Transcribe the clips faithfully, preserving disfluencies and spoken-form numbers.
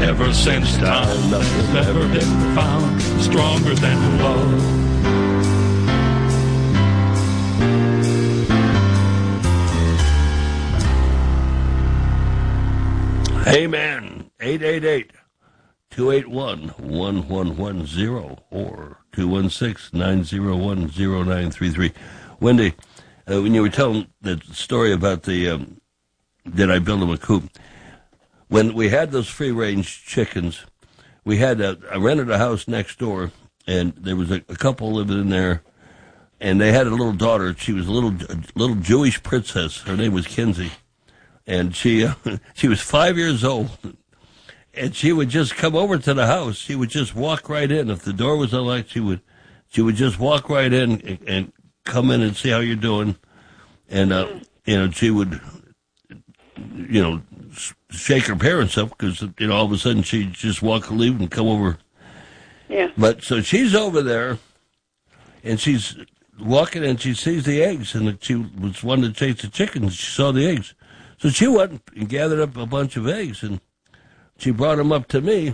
Ever since time, nothing's ever been found stronger than love. Amen. eight eight eight, two eight one, one one one zero or two one six, nine zero one, zero nine three three. Wendy, uh, when you were telling the story about the, um, did I build them a coop? When we had those free-range chickens, we had a, I rented a house next door, and there was a, a couple living in there, and they had a little daughter. She was a little a little Jewish princess. Her name was Kinsey. And she uh, she was five years old, and she would just come over to the house. She would just walk right in. If the door was unlocked, she would she would just walk right in and, and come in and see how you're doing. And uh, you know, she would you know shake her parents up because you know all of a sudden she'd just walk leave and come over. Yeah. But so she's over there, and she's walking and she sees the eggs, and she was wanting to chase the chickens. She saw the eggs. So she went and gathered up a bunch of eggs, and she brought them up to me,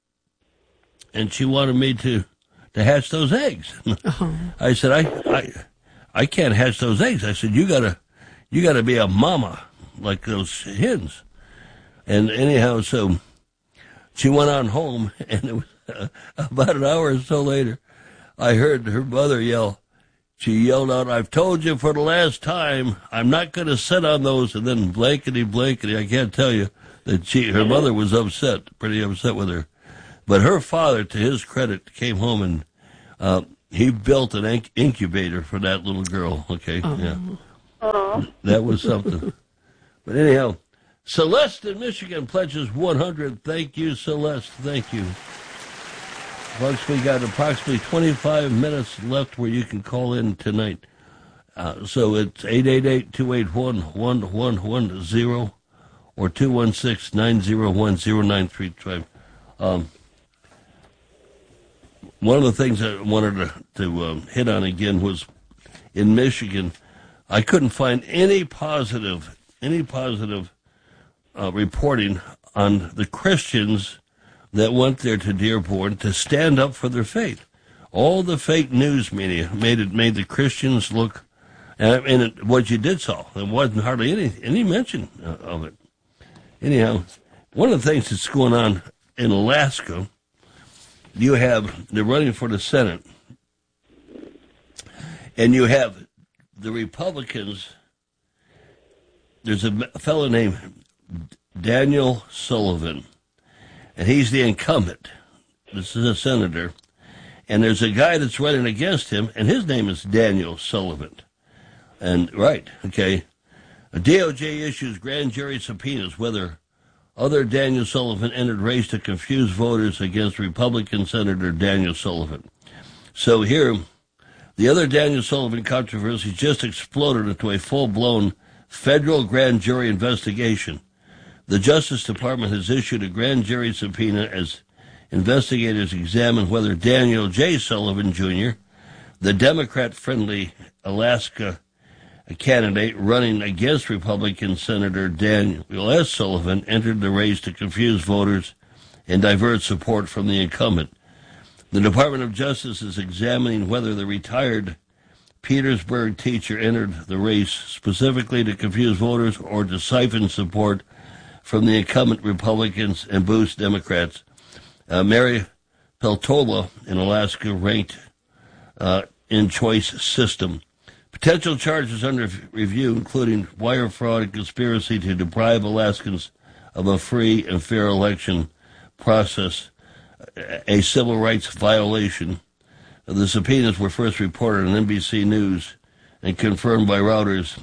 and she wanted me to, to hatch those eggs. Oh. I said, I, I I can't hatch those eggs. I said, you gotta you gotta be a mama like those hens. And anyhow, so she went on home, and it was uh, about an hour or so later, I heard her mother yell. She yelled out, I've told you for the last time, I'm not going to sit on those. And then blankety, blankety, I can't tell you that she, her mother was upset, pretty upset with her. But her father, to his credit, came home and uh, he built an inc- incubator for that little girl. Okay, oh. yeah. Oh. That was something. But anyhow, Celeste in Michigan pledges one hundred. Thank you, Celeste. Thank you. Folks, we got approximately twenty-five minutes left where you can call in tonight. Uh, so it's eight eight eight, two eight one, one one one zero or two one six, nine zero one, zero nine three five. Um, one of the things I wanted to, to um, hit on again was in Michigan, I couldn't find any positive, any positive uh, reporting on the Christians that went there to Dearborn to stand up for their faith. All the fake news media made it made the Christians look, and, and it, what you did saw, there wasn't hardly any any mention uh, of it. Anyhow, one of the things that's going on in Alaska, you have they're running for the Senate, and you have the Republicans. There's a fellow named Daniel Sullivan. And he's the incumbent. This is a senator. And there's a guy that's running against him, and his name is Daniel Sullivan. And, right, okay. A D O J issues grand jury subpoenas whether other Daniel Sullivan entered race to confuse voters against Republican Senator Daniel Sullivan. So here, the other Daniel Sullivan controversy just exploded into a full-blown federal grand jury investigation. The Justice Department has issued a grand jury subpoena as investigators examine whether Daniel J. Sullivan, Junior, the Democrat-friendly Alaska candidate running against Republican Senator Daniel S. Sullivan, entered the race to confuse voters and divert support from the incumbent. The Department of Justice is examining whether the retired Petersburg teacher entered the race specifically to confuse voters or to siphon support from the incumbent Republicans and boost Democrats. Uh, Mary Peltola in Alaska ranked uh, in choice system. Potential charges under review, including wire fraud and conspiracy to deprive Alaskans of a free and fair election process, a civil rights violation. The subpoenas were first reported on N B C News and confirmed by Reuters.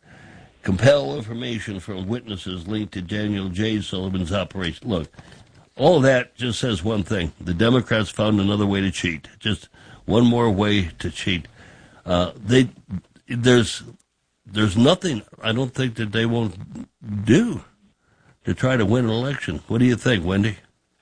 Compel information from witnesses linked to Daniel J. Sullivan's operation. Look, all that just says one thing. The Democrats found another way to cheat. Just one more way to cheat. Uh, they, there's, there's nothing I don't think that they won't do to try to win an election. What do you think, Wendy?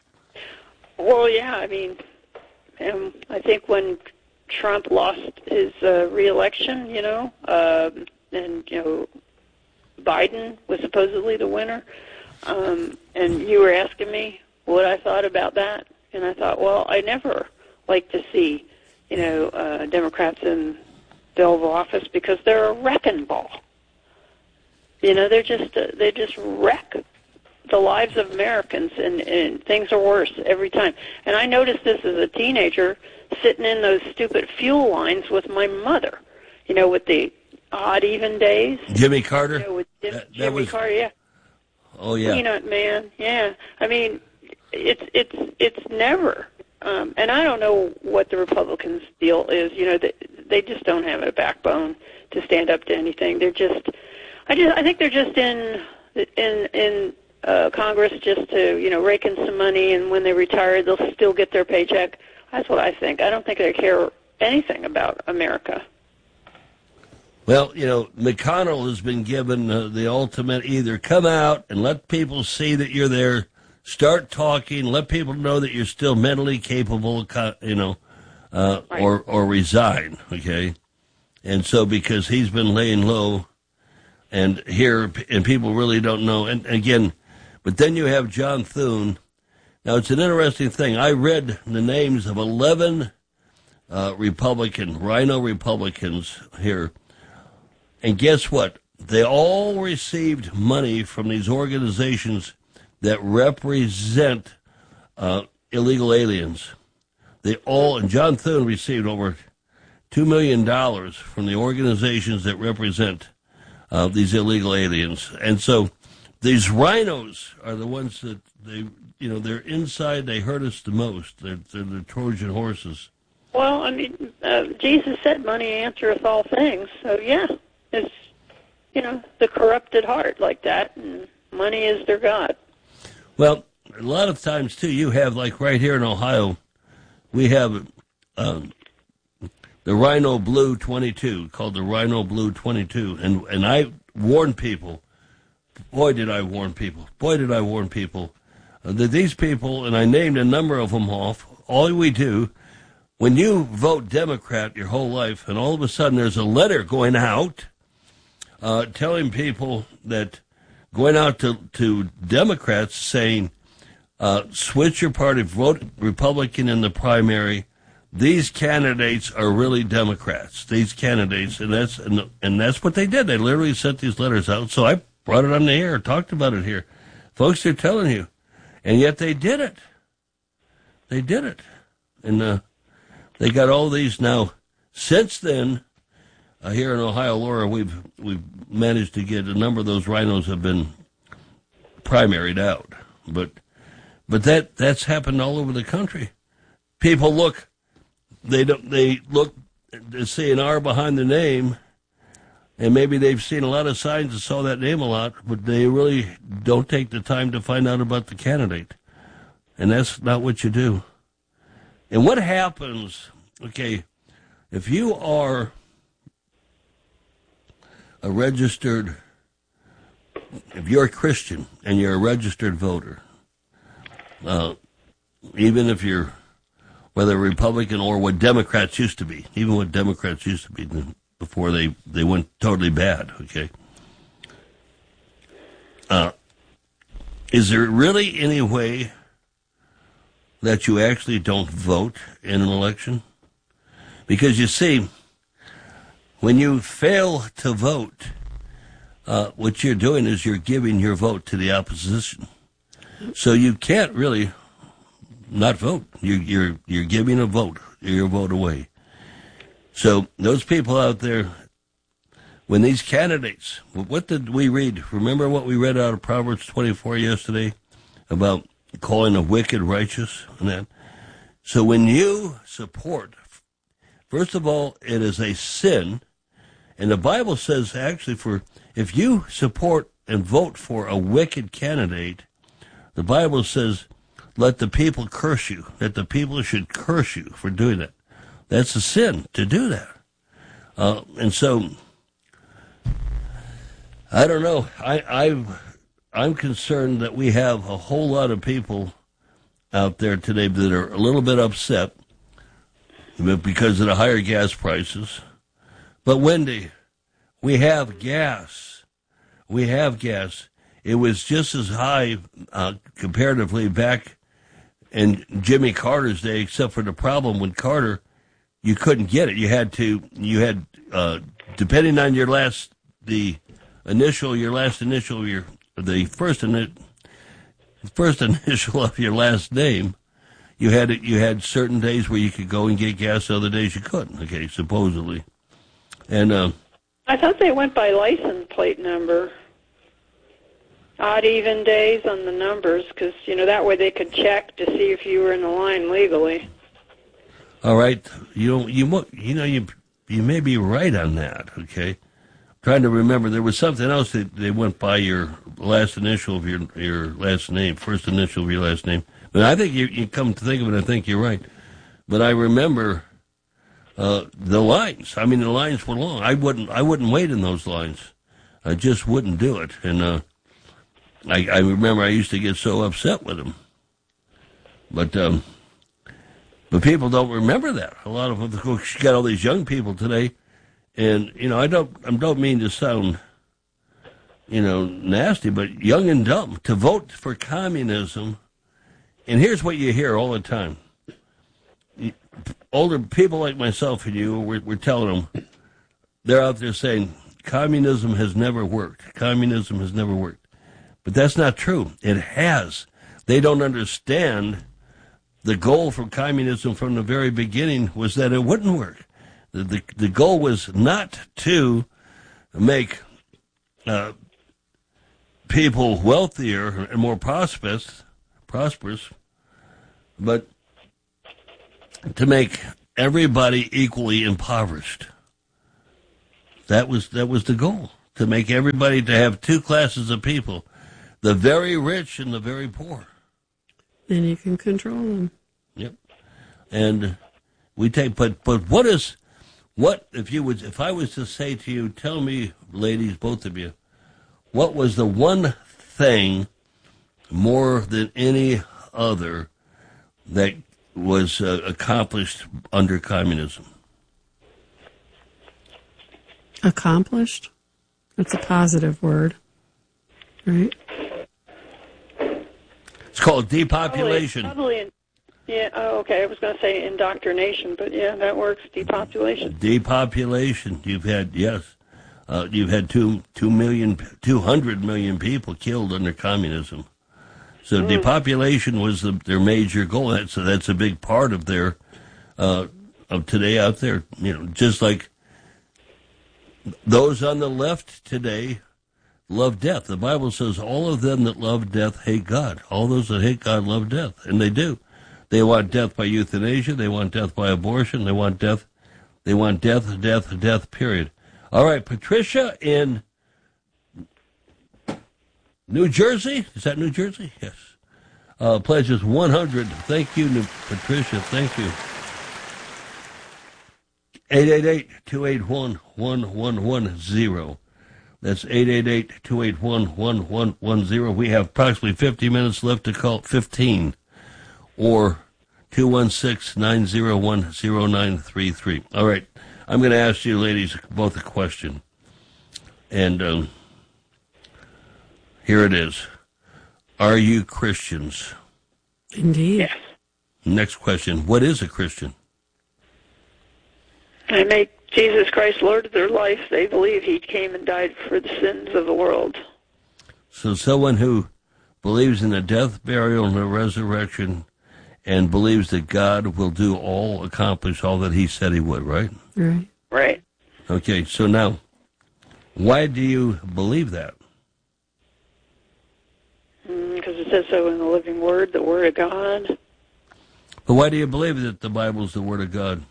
Well, yeah, I mean, um, I think when Trump lost his uh, re-election, you know, uh, and, you know, Biden was supposedly the winner, um, and you were asking me what I thought about that. And I thought, well, I never like to see, you know, uh, Democrats in the Oval Office because they're a wrecking ball. You know, they're just uh, they just wreck the lives of Americans, and, and things are worse every time. And I noticed this as a teenager, sitting in those stupid fuel lines with my mother. You know, with the odd even days. Jimmy Carter. You know, with Jim, that, that Jimmy was, Carter, yeah. Oh yeah. Peanut Man, yeah. I mean, it's it's it's never. Um, and I don't know what the Republicans' deal is. You know, they, they just don't have a backbone to stand up to anything. They're just, I just, I think they're just in in in uh, Congress just to, you know, rake in some money, and when they retire, they'll still get their paycheck. That's what I think. I don't think they care anything about America. Well, you know, McConnell has been given uh, the ultimate: either come out and let people see that you're there. Start talking. Let people know that you're still mentally capable, you know, uh, right. or or resign. Okay, and so because he's been laying low, and here and people really don't know. And again, but then you have John Thune. Now it's an interesting thing. I read the names of eleven uh, Republican Rhino Republicans here, and guess what? They all received money from these organizations that represent uh, illegal aliens. They all, and John Thune received over two million dollars from the organizations that represent uh, these illegal aliens. And so these rhinos are the ones that they, you know, they're inside, they hurt us the most. They're, they're the Trojan horses. Well, I mean, uh, Jesus said money answereth all things. So, yeah, it's, you know, the corrupted heart like that, and money is their God. Well, a lot of times, too, you have, like right here in Ohio, we have um, the Rhino Blue twenty-two, called the Rhino Blue twenty-two. And, and I warn people, boy, did I warn people, boy, did I warn people, uh, that these people, and I named a number of them off, all we do, when you vote Democrat your whole life, and all of a sudden there's a letter going out uh, telling people that, going out to, to Democrats saying, uh, switch your party, vote Republican in the primary. These candidates are really Democrats. These candidates, and that's and, and that's what they did. They literally sent these letters out. So I brought it on the air, talked about it here. Folks, they're telling you. And yet they did it. They did it. And uh, they got all these now. Since then, Uh, here in Ohio, Laura, we've we've managed to get a number of those rhinos have been primaried out, but but that that's happened all over the country. People look, they don't they look to see an R behind the name, and maybe they've seen a lot of signs and saw that name a lot, but they really don't take the time to find out about the candidate, and that's not what you do. And what happens? Okay, if you are a registered, if you're a Christian and you're a registered voter, uh, even if you're, whether Republican or what Democrats used to be, even what Democrats used to be before they, they went totally bad, okay? Uh, is there really any way that you actually don't vote in an election? Because you see, when you fail to vote, uh, what you're doing is you're giving your vote to the opposition. So you can't really not vote. You're, you're, you're giving a vote, your vote away. So those people out there, when these candidates, what did we read? Remember what we read out of Proverbs twenty-four yesterday about calling the wicked righteous and that? So when you support, first of all, it is a sin. And the Bible says, actually, for if you support and vote for a wicked candidate, the Bible says, let the people curse you, that the people should curse you for doing that. That's a sin to do that. Uh, and so, I don't know. I, I've, I'm concerned that we have a whole lot of people out there today that are a little bit upset because of the higher gas prices. But, Wendy, we have gas. We have gas. It was just as high uh, comparatively back in Jimmy Carter's day, except for the problem with Carter, you couldn't get it. You had to, you had, uh, depending on your last, the initial, your last initial, your, the first, ini- first initial of your last name, you had, you had certain days where you could go and get gas, other days you couldn't, okay, supposedly. And, uh, I thought they went by license plate number. Odd, even days on the numbers, because, you know, that way they could check to see if you were in the line legally. all right, you you mo- you know you you may be right on that. Okay, I'm trying to remember, there was something else that they went by your last initial of your your last name, first initial of your last name. But I think you you come to think of it, I think you're right. But I remember uh, the lines. I mean, the lines were long. I wouldn't I wouldn't wait in those lines. I just wouldn't do it. And uh, I, I remember I used to get so upset with them. But um, but people don't remember that. A lot of them, you got all these young people today, and you know I don't I don't mean to sound, you know, nasty, but young and dumb to vote for communism. And here's what you hear all the time: older people like myself and you, we're, we're telling them, they're out there saying communism has never worked. Communism has never worked. But that's not true. It has. They don't understand the goal for communism from the very beginning was that it wouldn't work. The, the, the goal was not to make uh, people wealthier and more prosperous, prosperous, but to make everybody equally impoverished. That was that was the goal, to make everybody, to have two classes of people, the very rich and the very poor. Then you can control them. Yep. And we take, but but what is, what if you would, if I was to say to you, tell me, ladies, both of you, what was the one thing more than any other that was uh, accomplished under communism? Accomplished? That's a positive word, right? It's called depopulation. Probably, probably yeah, oh, okay, I was going to say indoctrination, but yeah, that works, depopulation. Depopulation. You've had, yes, uh, you've had two, two million, two hundred million people killed under communism. So mm. depopulation was the, their major goal. That's, so that's a big part of their, uh, of today out there. You know, just like those on the left today love death. The Bible says all of them that love death hate God. All those that hate God love death, and they do. They want death by euthanasia. They want death by abortion. They want death. They want death, death, death, period. All right, Patricia in New Jersey. Is that New Jersey? Yes. Uh, pledge is one hundred. Thank you, New Patricia. Thank you. eight eight eight, two eight one, one one one zero. That's eight eight eight, two eight one, one one one zero. We have approximately fifty minutes left to call, fifteen, or two one six, nine zero one, zero nine three three. All right, I'm going to ask you ladies both a question. And um, here it is. Are you Christians? Indeed. Yes. Next question. What is a Christian? They make Jesus Christ Lord of their life. They believe he came and died for the sins of the world. So someone who believes in a death, burial, and a resurrection, and believes that God will do all, accomplish all that he said he would, right? Right. Right. Okay, so now, why do you believe that? Because it says so in the living word, the word of God. But why do you believe that the Bible is the word of God?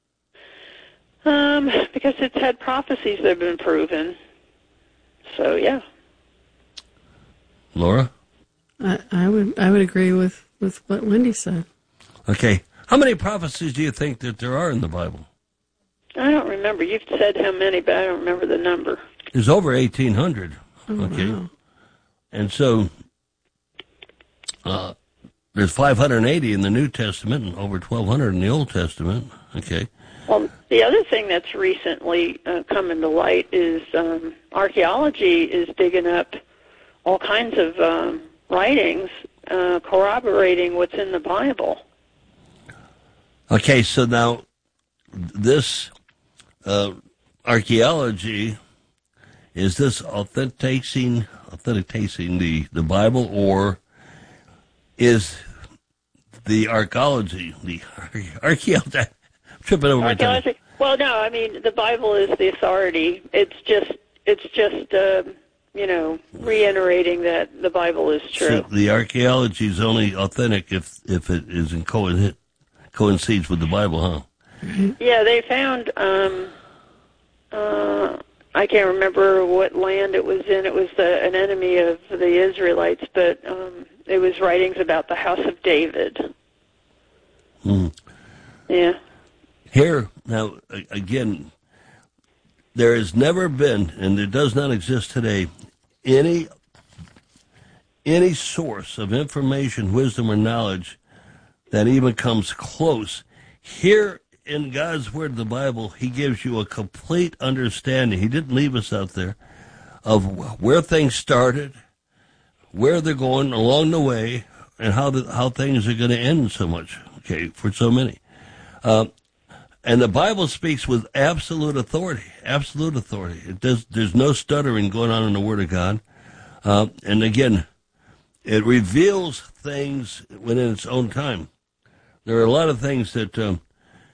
Um, because it's had prophecies that have been proven. So, yeah. Laura? I, I would I would agree with, with what Wendy said. Okay. How many prophecies do you think that there are in the Bible? I don't remember. You've said how many, but I don't remember the number. There's over eighteen hundred. Oh, okay. wow. And so uh, there's five hundred eighty in the New Testament and over twelve hundred in the Old Testament. Okay. Well, the other thing that's recently uh, come into light is um, archaeology is digging up all kinds of um, writings uh, corroborating what's in the Bible. Okay, so now this uh, archaeology, is this authenticating, authenticating the, the Bible, or is the archaeology, the archaeology, I'm tripping over Archaeology? my tongue. Well, no, I mean, the Bible is the authority. It's just, it's just, uh, you know, reiterating that the Bible is true. So the archaeology is only authentic if, if it is in co- coincides with the Bible, huh? Yeah, they found, um, uh, I can't remember what land it was in. It was the, an enemy of the Israelites, but um, it was writings about the house of David. Hmm. Yeah. Here, now, again, there has never been, and there does not exist today, any any source of information, wisdom, or knowledge that even comes close. Here in God's Word, the Bible, He gives you a complete understanding. He didn't leave us out there of where things started, where they're going along the way, and how the, how things are going to end so much, okay, for so many. Uh, and the Bible speaks with absolute authority, absolute authority. It does. There's no stuttering going on in the Word of God. Uh, and again, it reveals things within its own time. There are a lot of things that um,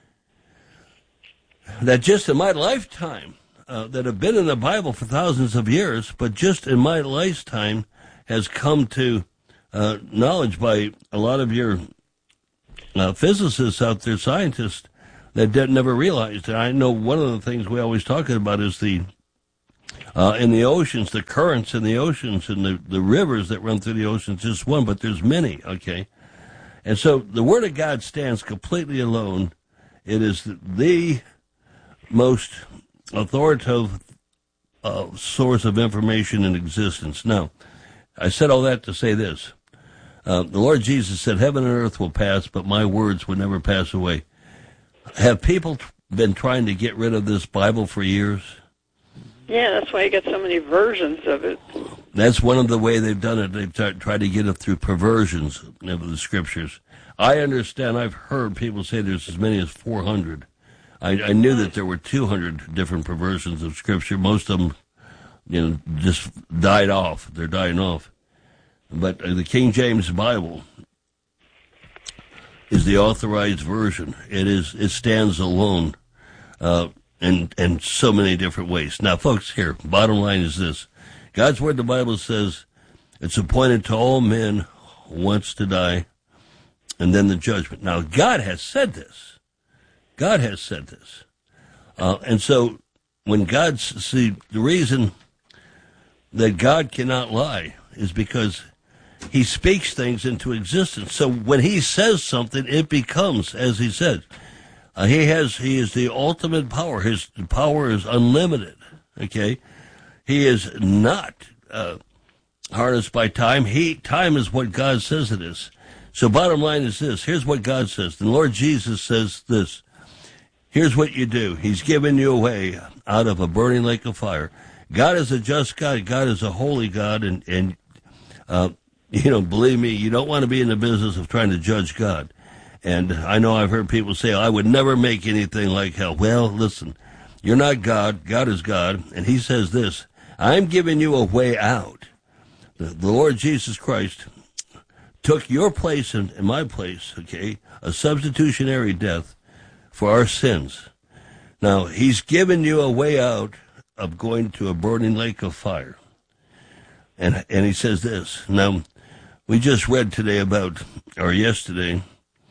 that just in my lifetime, uh, that have been in the Bible for thousands of years, but just in my lifetime has come to uh, knowledge by a lot of your uh, physicists out there, scientists, that did, never realized. I know one of the things we always talk about is the, uh, in the oceans, the currents in the oceans and the, the rivers that run through the oceans, just one, but there's many, okay? And so the Word of God stands completely alone. It is the, the most authoritative uh, source of information in existence. Now, I said all that to say this. Uh, the Lord Jesus said, heaven and earth will pass, but my words will never pass away. Have people t- been trying to get rid of this Bible for years? Yeah, that's why you get so many versions of it. That's one of the way they've done it. They've t- tried to get it through perversions of the Scriptures. I understand. I've heard people say there's as many as four hundred. I, I knew that there were two hundred different perversions of Scripture. Most of them, you know, just died off. They're dying off. But uh, the King James Bible is the authorized version. It is. It stands alone, uh, in in so many different ways. Now, folks, here, bottom line is this: God's Word, the Bible says, it's appointed to all men once to die, and then the judgment. Now, God has said this. God has said this, uh, and so when God see the reason that God cannot lie is because He speaks things into existence. So when He says something, it becomes, as He said. Uh, he has, He is the ultimate power. His power is unlimited, okay? He is not uh, harnessed by time. He Time is what God says it is. So bottom line is this. Here's what God says. The Lord Jesus says this. Here's what you do. He's given you a way out of a burning lake of fire. God is a just God. God is a holy God, and, and uh, you know, believe me, you don't want to be in the business of trying to judge God. And I know I've heard people say, I would never make anything like hell. Well, listen, you're not God. God is God. And He says this, I'm giving you a way out. The, the Lord Jesus Christ took your place and, and my place, okay, a substitutionary death for our sins. Now, He's given you a way out of going to a burning lake of fire. And and He says this. Now, we just read today about, or yesterday,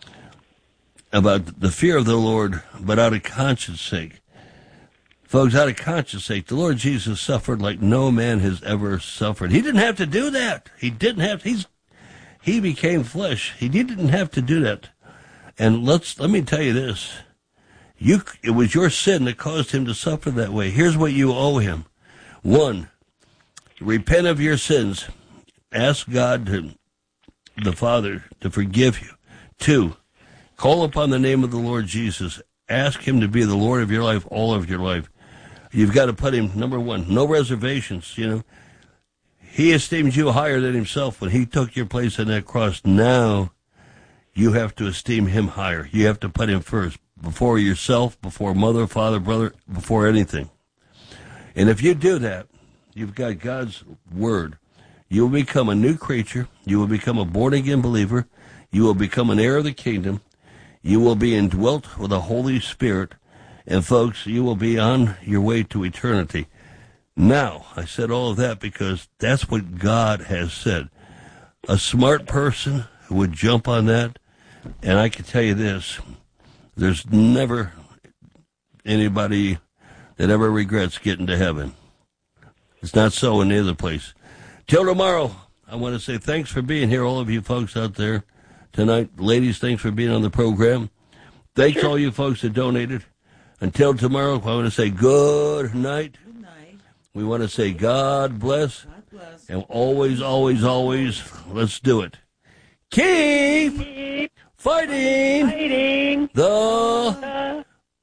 about the fear of the Lord, but out of conscience sake. Folks, out of conscience sake, the Lord Jesus suffered like no man has ever suffered. He didn't have to do that. He didn't have to. He's, he became flesh. He didn't have to do that. And let's let me tell you this. You, it was your sin that caused Him to suffer that way. Here's what you owe Him. One, repent of your sins. Ask God, to, the Father, to forgive you. Two, call upon the name of the Lord Jesus. Ask Him to be the Lord of your life, all of your life. You've got to put Him, number one, no reservations, you know. He esteemed you higher than himself when he took your place on that cross. Now you have to esteem him higher. You have to put him first, before yourself, before mother, father, brother, before anything. And if you do that, you've got God's word. You will become a new creature. You will become a born-again believer. You will become an heir of the kingdom. You will be indwelt with the Holy Spirit. And, folks, you will be on your way to eternity. Now, I said all of that because that's what God has said. A smart person who would jump on that, and I can tell you this, there's never anybody that ever regrets getting to heaven. It's not so in the other place. Till tomorrow, I want to say thanks for being here, all of you folks out there tonight. Ladies, thanks for being on the program. Thanks all you folks that donated. Until tomorrow, I want to say good night. Good night. We want to say God bless. God bless. And always, always, always, let's do it. Keep, Keep fighting, fighting the the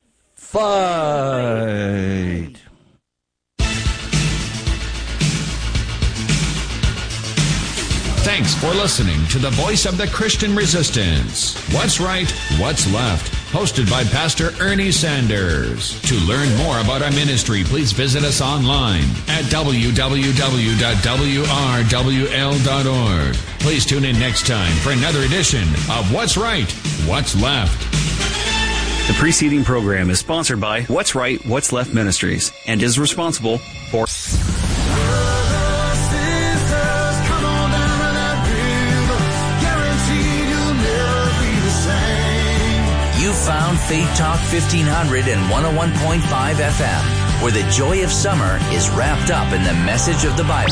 fight. Thanks for listening to the Voice of the Christian Resistance. What's Right, What's Left? Hosted by Pastor Ernie Sanders. To learn more about our ministry, please visit us online at w w w dot w r w l dot org. Please tune in next time for another edition of What's Right, What's Left. The preceding program is sponsored by What's Right, What's Left Ministries and is responsible for... You found Faith Talk fifteen hundred and one oh one point five F M, where the joy of summer is wrapped up in the message of the Bible.